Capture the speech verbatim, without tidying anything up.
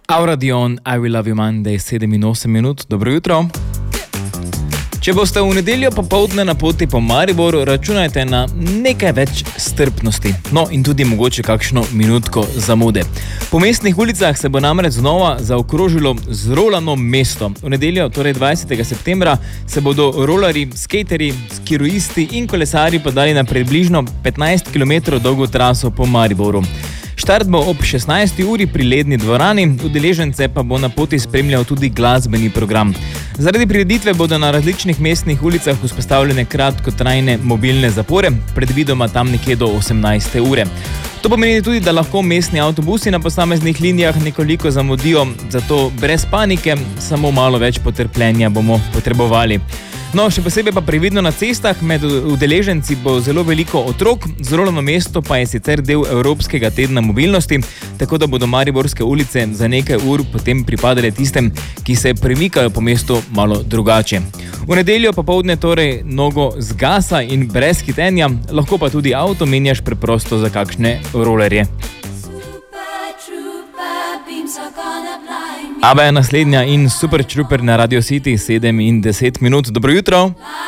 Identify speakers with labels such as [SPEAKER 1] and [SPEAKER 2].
[SPEAKER 1] Aura Dion, I Will Love You Monday, sedem in osem minut. Dobro jutro. Če boste v nedeljo popoldne na poti po Mariboru, računajte na nekaj več strpnosti. No, in tudi mogoče kakšno minutko zamude. Po mestnih ulicah se bo namreč znova zaokrožilo zrolano mesto. V nedeljo, torej dvajsetega septembra, se bodo rolarji, skaterji, skiroisti in kolesarji podali na približno petnajst kilometrov dolgo traso po Mariboru. Štart bo ob šestnajsti uri pri Ledni dvorani, udeležence pa bo na poti spremljal tudi glasbeni program. Zaradi prireditve bodo na različnih mestnih ulicah vzpostavljene kratkotrajne mobilne zapore, predvidoma tam nekje do osemnajste ure. To pomeni tudi, da lahko mestni avtobusi na posameznih linijah nekoliko zamudijo, zato brez panike, samo malo več potrpljenja bomo potrebovali. No, še posebej pa previdno na cestah, med udeleženci bo zelo veliko otrok, zrolano mesto pa je sicer del Evropskega tedna mobilnosti, tako da bodo mariborske ulice za nekaj ur potem pripadale tistem, ki se premikajo po mestu malo drugače. V nedeljo popoldne torej nogo zgasa in brez hitenja, lahko pa tudi avto menjaš preprosto za kakšne rolerje. Aba je naslednja in Super Trooper na Radio City, sedem in deset minut. Dobro jutro.